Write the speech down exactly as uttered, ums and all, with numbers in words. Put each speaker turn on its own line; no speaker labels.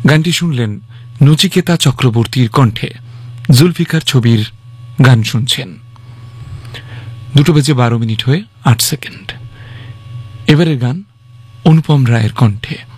গানটি শুনলেন নচিকেতা চক্রবর্তীর কণ্ঠে। জুলফিকার ছবির গান শুনছেন। দুটো বেজে বারো মিনিট হয়ে আট সেকেন্ড। এবারের গান অনুপম রায়ের কণ্ঠে।